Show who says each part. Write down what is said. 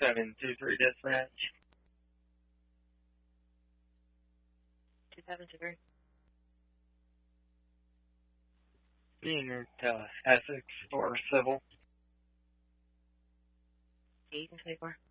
Speaker 1: 723 dispatch.
Speaker 2: 2723.
Speaker 1: Being Essex or civil.
Speaker 2: 8 and 24.